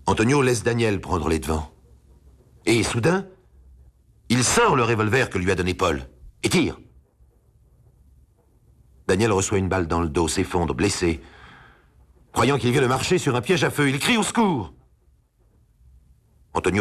Antonio laisse Daniel prendre les devants. Et soudain, il sort le revolver que lui a donné Paul et tire. Daniel reçoit une balle dans le dos, s'effondre, blessé. Croyant qu'il vient de marcher sur un piège à feu, il crie au secours. Antonio